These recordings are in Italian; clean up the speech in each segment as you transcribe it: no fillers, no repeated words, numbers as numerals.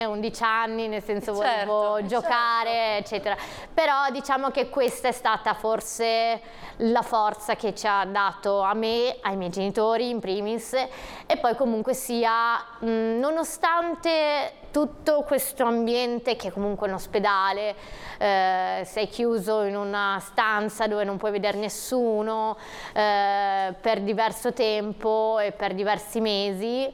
11 anni, nel senso volevo giocare, eccetera. Però diciamo che questa è stata forse la forza che ci ha dato a me, ai miei genitori in primis, e poi comunque sia, nonostante tutto questo ambiente che è comunque un ospedale, sei chiuso in una stanza dove non puoi vedere nessuno per diverso tempo e per diversi mesi,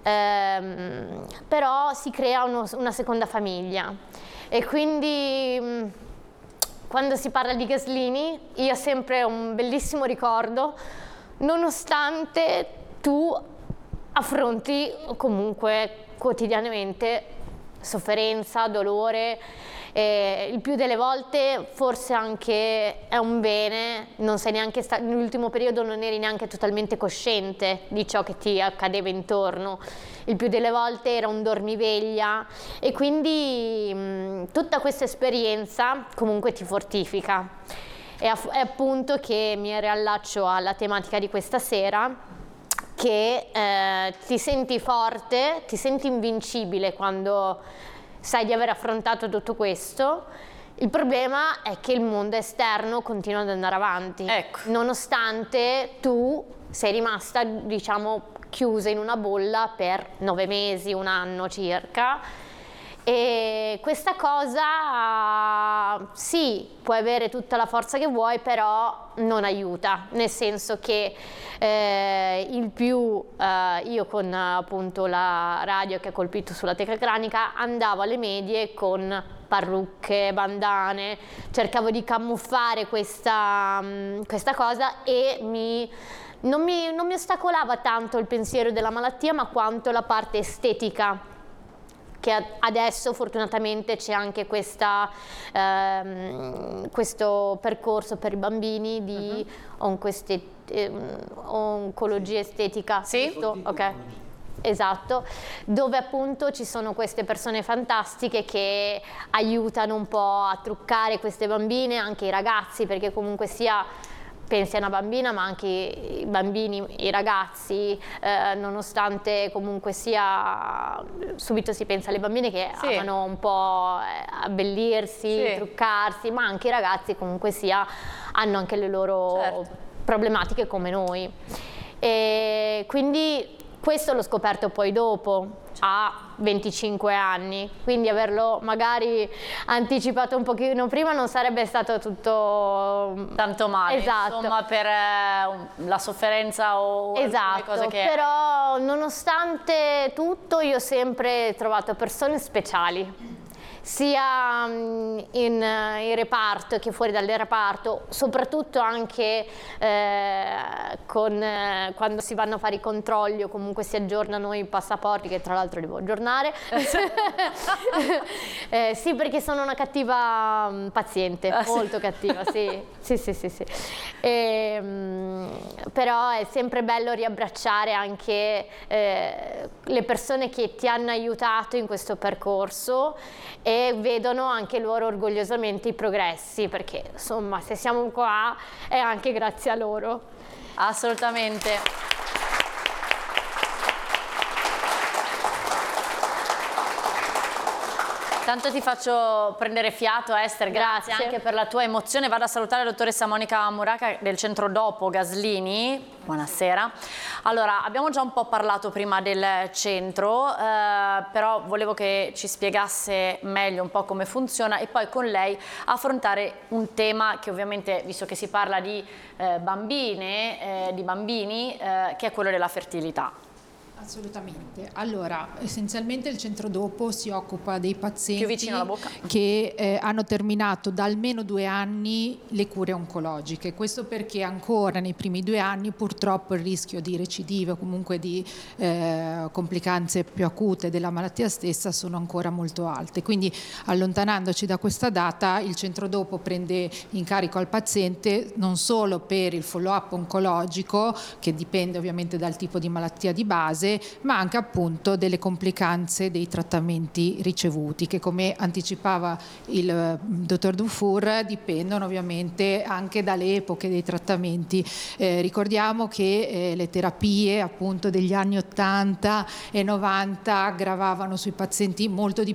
però si crea una seconda famiglia, e quindi quando si parla di Gaslini io ho sempre un bellissimo ricordo, nonostante tu affronti comunque quotidianamente sofferenza, dolore, il più delle volte forse anche è un bene, non sei neanche nell'ultimo periodo non eri neanche totalmente cosciente di ciò che ti accadeva intorno, il più delle volte era un dormiveglia, e quindi tutta questa esperienza comunque ti fortifica. È appunto che mi riallaccio alla tematica di questa sera, che ti senti forte, ti senti invincibile quando sai di aver affrontato tutto questo. Il problema è che il mondo esterno continua ad andare avanti, nonostante tu sei rimasta, diciamo, chiusa in una bolla per 9 mesi, un anno circa. E questa cosa sì, puoi avere tutta la forza che vuoi, però non aiuta, nel senso che io con appunto la radio che ha colpito sulla teca cranica andavo alle medie con parrucche, bandane, cercavo di camuffare questa cosa, e non mi ostacolava tanto il pensiero della malattia, ma quanto la parte estetica, che adesso fortunatamente c'è anche questo percorso per i bambini di oncologia estetica. Sì? Ok. Esatto, dove appunto ci sono queste persone fantastiche che aiutano un po' a truccare queste bambine, anche i ragazzi, perché comunque sia pensi a una bambina, ma anche i bambini, i ragazzi, nonostante comunque sia, subito si pensa alle bambine che amano un po' abbellirsi, truccarsi, ma anche i ragazzi comunque sia hanno anche le loro problematiche come noi. E quindi questo l'ho scoperto poi dopo, a 25 anni, quindi averlo magari anticipato un pochino prima non sarebbe stato tutto tanto male, insomma, per la sofferenza o le cose che... Però nonostante tutto io ho sempre trovato persone speciali, sia in reparto che fuori dal reparto, soprattutto anche quando si vanno a fare i controlli o comunque si aggiornano i passaporti, che tra l'altro devo aggiornare. Sì, perché sono una cattiva paziente, molto cattiva, sì. Però è sempre bello riabbracciare anche le persone che ti hanno aiutato in questo percorso, e vedono anche loro orgogliosamente i progressi, perché insomma se siamo qua è anche grazie a loro. Assolutamente. Tanto ti faccio prendere fiato, Esther, grazie anche per la tua emozione. Vado a salutare la dottoressa Monica Muraca del centro Dopo Gaslini. Buonasera. Allora, abbiamo già un po' parlato prima del centro, però volevo che ci spiegasse meglio un po' come funziona, e poi con lei affrontare un tema che ovviamente, visto che si parla di bambine, di bambini, che è quello della fertilità. Assolutamente. Allora, essenzialmente il centro Dopo si occupa dei pazienti più vicino alla bocca, che hanno terminato da almeno 2 anni le cure oncologiche. Questo perché ancora nei primi 2 anni purtroppo il rischio di recidive o comunque di complicanze più acute della malattia stessa sono ancora molto alte. Quindi, allontanandoci da questa data, il centro Dopo prende in carico al paziente non solo per il follow-up oncologico, che dipende ovviamente dal tipo di malattia di base, ma anche appunto delle complicanze dei trattamenti ricevuti, che, come anticipava il dottor Dufour, dipendono ovviamente anche dalle epoche dei trattamenti. Ricordiamo che le terapie appunto degli anni 80 e 90 gravavano sui pazienti molto di